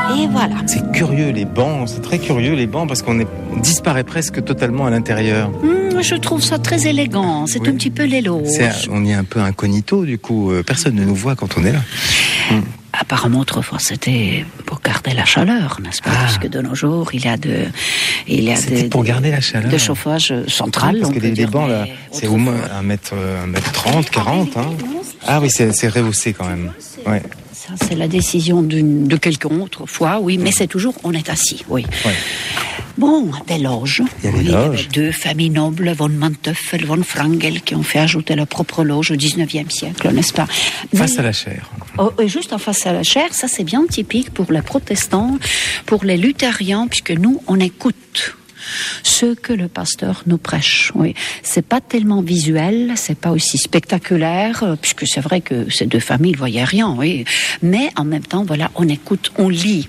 Et voilà. C'est curieux les bancs, c'est très curieux les bancs parce qu'on disparaît presque totalement à l'intérieur. Je trouve ça très élégant, c'est un petit peu l'éloge. On est un peu incognito du coup, personne ne nous voit quand on est là. Apparemment, autrefois, c'était pour garder la chaleur, n'est-ce pas? Puisque de nos jours, il y a pour garder la chaleur. De chauffage central. Oui, parce que les bancs, là, c'est au moins 1m30, 40. Hein. Ah oui, c'est rehaussé quand même. Ouais. Ça, c'est la décision de quelqu'un autrefois, oui, mais c'est toujours, on est assis, oui. Ouais. Bon, des loges. Il y a des loges. Deux familles nobles, von Manteuffel, von Wrangel, qui ont fait ajouter leur propre loge au 19e siècle, n'est-ce pas? Face à la chaire. Et juste en face à la chaire, ça c'est bien typique pour les protestants, pour les luthériens, puisque nous, on écoute ce que le pasteur nous prêche. Oui, c'est pas tellement visuel, c'est pas aussi spectaculaire, puisque c'est vrai que ces deux familles ne voyaient rien, oui. Mais en même temps, voilà, on écoute, on lit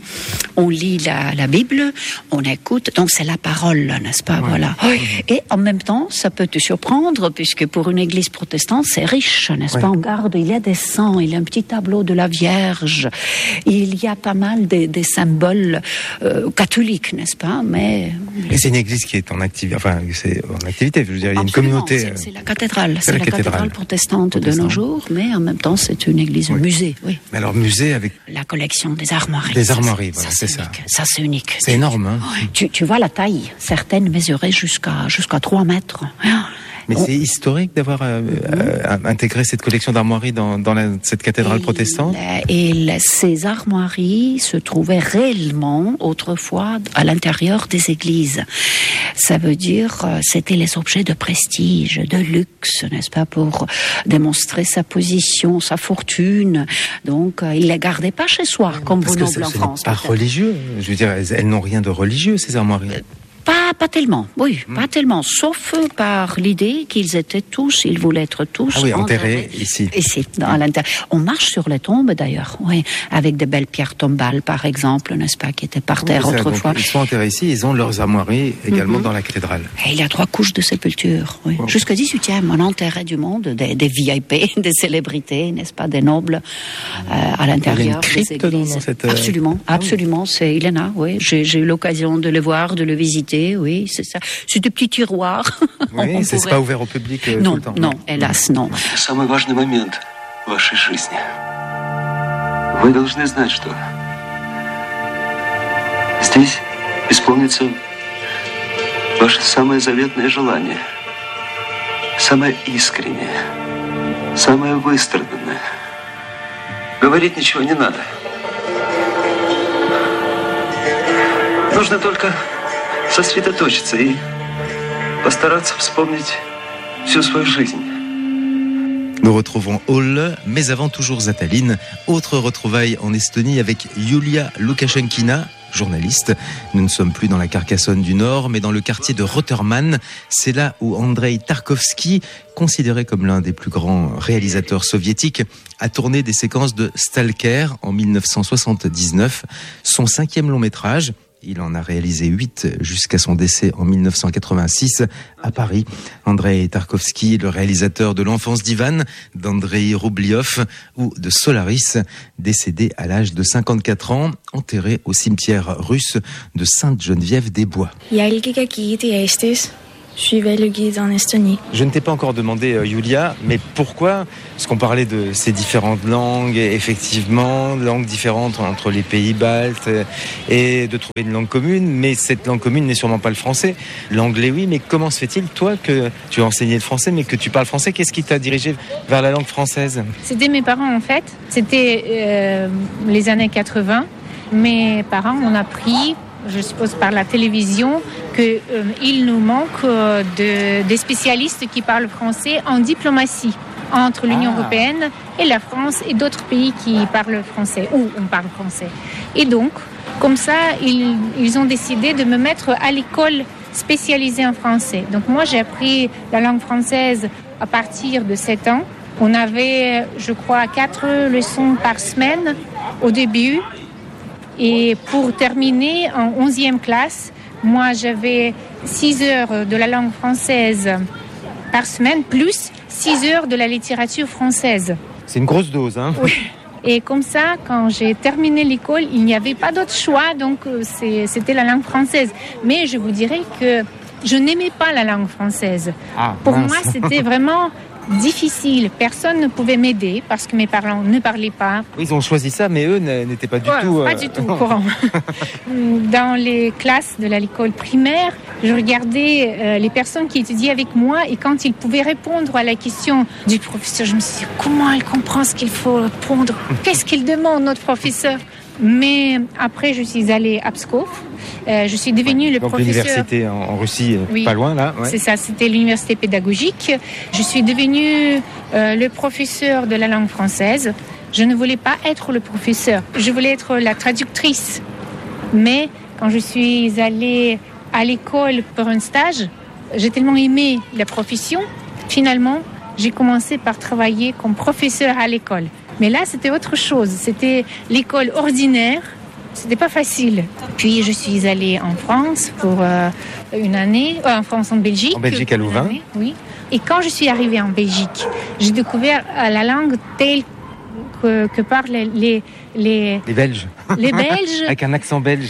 la Bible, on écoute, donc c'est la parole, n'est-ce pas, ouais. Voilà. Et en même temps, ça peut te surprendre, puisque pour une église protestante, c'est riche, n'est-ce pas? On garde, il y a des saints, il y a un petit tableau de la Vierge, il y a pas mal des symboles catholiques, n'est-ce pas? Mais c'est une église qui est en activité, je veux dire, il y a une communauté. C'est la cathédrale, c'est la cathédrale protestante de nos jours, mais en même temps, c'est une église musée, oui. Mais alors, musée avec la collection des armoiries. Des armoiries, voilà, c'est ça. Ça, c'est unique. C'est énorme, hein. Tu vois la taille, certaines mesuraient jusqu'à 3 mètres. Mais c'est historique d'avoir intégré cette collection d'armoiries dans cette cathédrale protestante. Et ces armoiries se trouvaient réellement autrefois à l'intérieur des églises. Ça veut dire c'était les objets de prestige, de luxe, n'est-ce pas, pour démontrer sa position, sa fortune. Donc il les gardait pas chez soi comme vos nobles en France. Pas religieux. Je veux dire, elles n'ont rien de religieux ces armoiries. Pas tellement, oui, pas tellement, sauf par l'idée qu'ils voulaient être tous enterrés ici. À l'intérieur. On marche sur les tombes d'ailleurs, oui, avec des belles pierres tombales par exemple, n'est-ce pas, qui étaient par terre autrefois. Donc, ils sont enterrés ici, ils ont leurs armoiries également dans la cathédrale. Et il y a 3 couches de sépulture, oui. Jusqu'au 18e, on enterrait du monde, des VIP, des célébrités, n'est-ce pas, des nobles à l'intérieur des églises. Dans cette... Absolument, il y en a, oui. J'ai eu l'occasion de le voir, de le visiter. Oui, c'est ça. C'est des petits tiroirs. Oui, c'est pas ouvert au public tout le temps. Non, hélas, non. Самый важный момент в вашей жизни. Вы должны знать, что здесь исполнится ваше самое заветное желание, самое искреннее, самое выстраданное. Говорить ничего не надо. Нужно только сосредоточиться и постараться вспомнить всю свою жизнь. Nous retrouvons Ole, mais avant toujours Zataline. Autre retrouvaille en Estonie avec Yulia Lukashenkina, journaliste. Nous ne sommes plus dans la Carcassonne du Nord, mais dans le quartier de Roterman. C'est là où Andrei Tarkovsky, considéré comme l'un des plus grands réalisateurs soviétiques, a tourné des séquences de Stalker en 1979, son 5e long métrage. Il en a réalisé 8 jusqu'à son décès en 1986 à Paris. Andrei Tarkovsky, le réalisateur de L'Enfance d'Ivan, d'Andrei Roubliov ou de Solaris, décédé à l'âge de 54 ans, enterré au cimetière russe de Sainte-Geneviève-des-Bois. Suivez le guide en Estonie. Je ne t'ai pas encore demandé, Yulia, mais pourquoi? Parce qu'on parlait de ces différentes langues, et effectivement, langues différentes entre les pays baltes, et de trouver une langue commune, mais cette langue commune n'est sûrement pas le français. L'anglais, oui, mais comment se fait-il, toi, que tu as enseigné le français, mais que tu parles français? Qu'est-ce qui t'a dirigé vers la langue française? C'était mes parents, en fait. C'était les années 80. Mes parents ont appris, je suppose par la télévision, qu'il nous manque des spécialistes qui parlent français en diplomatie entre l'Union européenne et la France et d'autres pays qui parlent français, où on parle français. Et donc, comme ça, ils ont décidé de me mettre à l'école spécialisée en français. Donc moi, j'ai appris la langue française à partir de 7 ans. On avait, je crois, 4 leçons par semaine au début. Et pour terminer, en 11e classe, moi, j'avais 6 heures de la langue française par semaine, plus 6 heures de la littérature française. C'est une grosse dose, hein? Oui. Et comme ça, quand j'ai terminé l'école, il n'y avait pas d'autre choix, donc c'était la langue française. Mais je vous dirais que je n'aimais pas la langue française. Pour moi, c'était vraiment difficile. Personne ne pouvait m'aider parce que mes parents ne parlaient pas. Ils ont choisi ça, mais eux n'étaient pas du tout... Pas du tout au courant. Dans les classes de l'école primaire, je regardais les personnes qui étudiaient avec moi et quand ils pouvaient répondre à la question du professeur, je me suis dit, comment elle comprend ce qu'il faut répondre? Qu'est-ce qu'il demande, notre professeur? Mais après, je suis allée à Pskov. Je suis devenue le professeur... l'université en Russie, pas loin, là. Ouais. C'est ça, c'était l'université pédagogique. Je suis devenue le professeur de la langue française. Je ne voulais pas être le professeur. Je voulais être la traductrice. Mais quand je suis allée à l'école pour un stage, j'ai tellement aimé la profession. Finalement, j'ai commencé par travailler comme professeur à l'école. Mais là, c'était autre chose. C'était l'école ordinaire. C'était pas facile. Puis, je suis allée en France pour une année. En Belgique. En Belgique, à Louvain. Oui. Et quand je suis arrivée en Belgique, j'ai découvert la langue telle que parlent les Belges. Les Belges. Avec un accent belge.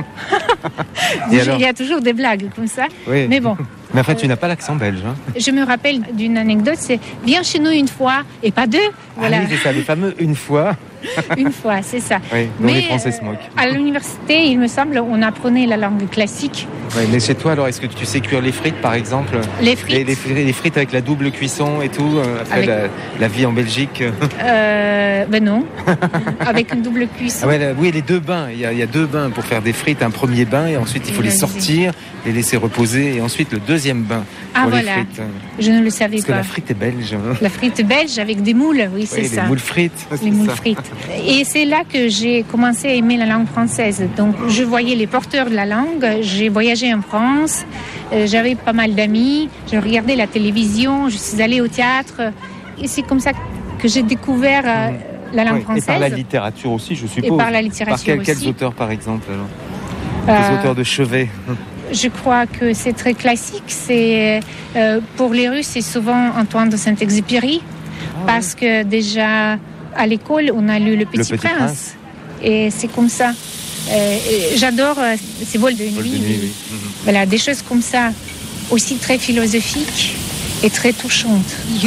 Il y a toujours des blagues comme ça. Oui. Mais bon. Mais en fait, tu n'as pas l'accent belge. Hein. Je me rappelle d'une anecdote, c'est « Viens chez nous une fois et pas deux ». Voilà. Ah oui, c'est ça, les fameux « une fois ». Une fois, c'est ça. Oui, dont les Français se moquent. À l'université, il me semble, on apprenait la langue classique. Oui, mais chez toi, alors, est-ce que tu sais cuire les frites, par exemple? Les frites. Les frites avec la double cuisson et tout, après la vie en Belgique? Ben non, avec une double cuisson. Ah ouais, oui, les deux bains. Il y a deux bains pour faire des frites. Un premier bain et ensuite, il faut les sortir, les laisser reposer. Et ensuite, le deuxième bain pour les frites. Je ne le savais pas. Parce que la frite est belge. La frite belge avec des moules, oui, c'est ça. Les moules frites. Les moules frites. Et c'est là que j'ai commencé à aimer la langue française. Donc, je voyais les porteurs de la langue. J'ai voyagé en France. J'avais pas mal d'amis. Je regardais la télévision. Je suis allée au théâtre. Et c'est comme ça que j'ai découvert la langue française. Et par la littérature aussi, je suppose. Et par la littérature aussi. Quels auteurs, par exemple, alors? Les auteurs de chevet. Je crois que c'est très classique. C'est pour les Russes, c'est souvent Antoine de Saint-Exupéry. Parce que déjà... À l'école, on a lu Le Petit Prince. Et c'est comme ça. J'adore ces vols de nuit. Oui. Voilà, des choses comme ça, aussi très philosophiques et très touchantes.